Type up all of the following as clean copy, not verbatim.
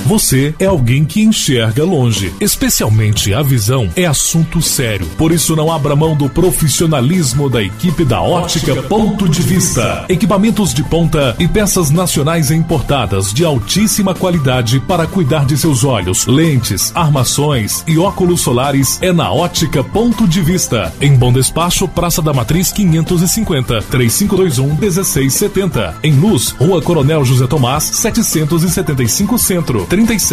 Você é alguém que enxerga longe. Especialmente a visão é assunto sério. Por isso não abra mão do profissionalismo da equipe da Ótica Ponto de Vista. Equipamentos de ponta e peças nacionais e importadas de altíssima qualidade para cuidar de seus olhos, lentes, armações e óculos solares é na Ótica Ponto de Vista. Em Bom Despacho, Praça da Matriz 550, 3521-1670. Em Luz, Rua Coronel José Tomás, 775 Centro,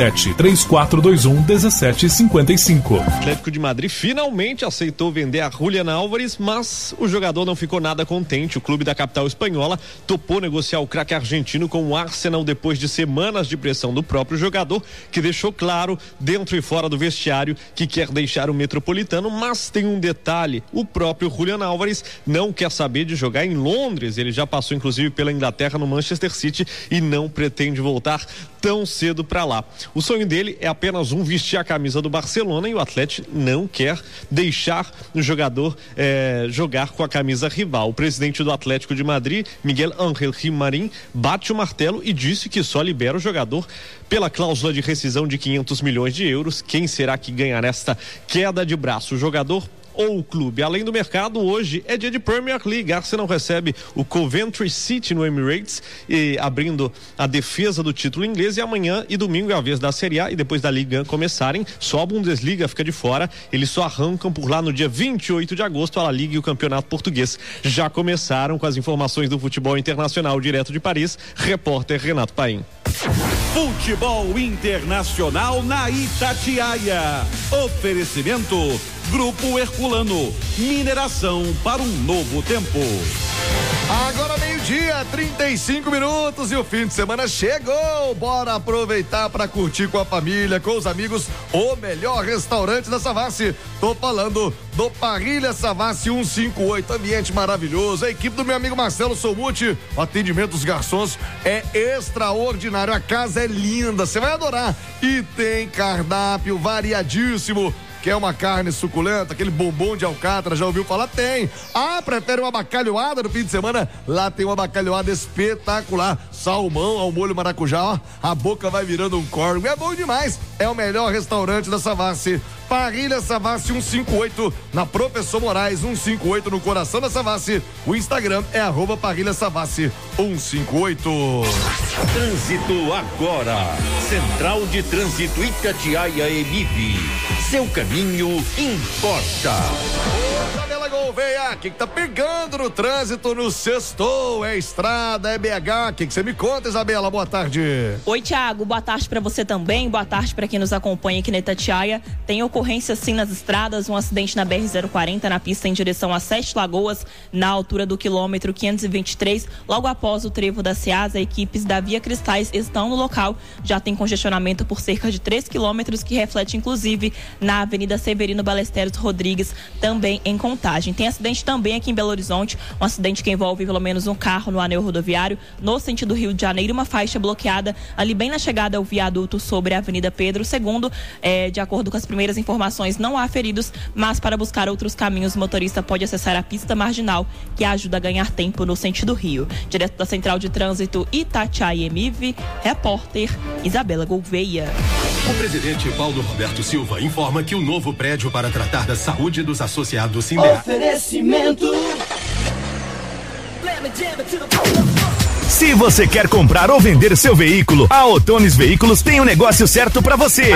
37-3421-1755. O Atlético de Madrid finalmente aceitou vender a Julián Álvares, mas o jogador não ficou nada contente. O clube da capital espanhola topou negociar o craque argentino com o Arsenal depois de semanas de pressão do próprio jogador, que deixou claro, dentro e fora do vestiário, que quer deixar o Metropolitano, mas tem um detalhe: o próprio Julián Álvares não quer saber de jogar em Londres. Ele já passou inclusive pela Inglaterra no Manchester City e não pretende voltar tão cedo para lá. O sonho dele é apenas vestir a camisa do Barcelona, e o Atlético não quer deixar o jogador jogar com a camisa rival. O presidente do Atlético de Madrid, Miguel Ángel Rimarín, bate o martelo e disse que só libera o jogador pela cláusula de rescisão de 500 milhões de euros. Quem será que ganha nesta queda de braço? O jogador ou o clube? Além do mercado, hoje é dia de Premier League. Arsenal recebe o Coventry City no Emirates, abrindo a defesa do título inglês, e amanhã e domingo é a vez da Série A, e depois da Liga começarem, só a Bundesliga fica de fora. Eles só arrancam por lá no dia 28 de agosto. A La Liga e o Campeonato Português já começaram. Com as informações do futebol internacional direto de Paris, repórter Renato Paim. Futebol internacional na Itatiaia. Oferecimento Grupo Herculano, mineração para um novo tempo. Agora 12:35 e o fim de semana chegou. Bora aproveitar para curtir com a família, com os amigos, o melhor restaurante da Savassi. Tô falando do Parrilha Savassi 158, ambiente maravilhoso. A equipe do meu amigo Marcelo Somuti, o atendimento dos garçons é extraordinário. A casa é linda, você vai adorar. E tem cardápio variadíssimo. Quer uma carne suculenta, aquele bombom de alcatra, já ouviu falar? Tem. Ah, prefere uma bacalhoada no fim de semana? Lá tem uma bacalhoada espetacular. Salmão ao molho maracujá, ó, a boca vai virando um córrego. É bom demais. É o melhor restaurante da Savassi. Parrilha Savassi 158, na Professor Moraes 158, no coração da Savassi. O Instagram é @Parrilha Savassi 158. Trânsito agora. Central de Trânsito Itatiaia Emib. Seu caminho importa. Isabela Gouveia, o que tá pegando no trânsito no sextou? É estrada, é BH, o que você me conta, Isabela? Boa tarde. Oi, Thiago, boa tarde pra você também, boa tarde pra quem nos acompanha aqui na Itatiaia. Tem ocorrência sim nas estradas, um acidente na BR-040 na pista em direção a Sete Lagoas, na altura do quilômetro 523, logo após o trevo da Ceasa. Equipes da Via Cristais estão no local, já tem congestionamento por cerca de 3 quilômetros, que reflete inclusive na Avenida Severino Balesteros Rodrigues, também em Contagem. Tem acidente também aqui em Belo Horizonte, um acidente que envolve pelo menos um carro no anel rodoviário, no sentido Rio de Janeiro, uma faixa bloqueada ali bem na chegada ao viaduto sobre a Avenida Pedro II. De acordo com as primeiras informações, não há feridos, mas para buscar outros caminhos, o motorista pode acessar a pista marginal, que ajuda a ganhar tempo no sentido Rio. Direto da Central de Trânsito Itatiaia Emiv, repórter Isabela Gouveia. O presidente Paulo Roberto Silva informa que o novo prédio para tratar da saúde dos associados Sindicato. Oferecimento. Se você quer comprar ou vender seu veículo, a Otones Veículos tem o negócio certo para você.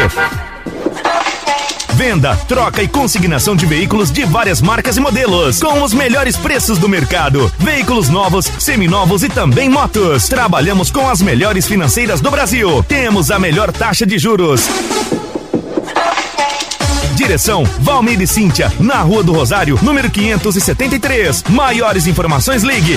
Venda, troca e consignação de veículos de várias marcas e modelos, com os melhores preços do mercado. Veículos novos, seminovos e também motos. Trabalhamos com as melhores financeiras do Brasil. Temos a melhor taxa de juros. Direção Valmir e Cíntia, na Rua do Rosário, número 573. Maiores informações, ligue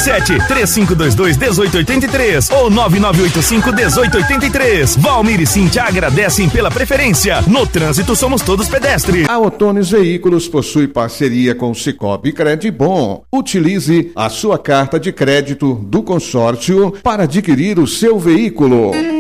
37-3522-1883 ou 9985-1883. Valmir e Cíntia agradecem pela preferência. No trânsito somos todos pedestres. A Otones Veículos possui parceria com o Cicobi Credibom. Utilize a sua carta de crédito do consórcio para adquirir o seu veículo.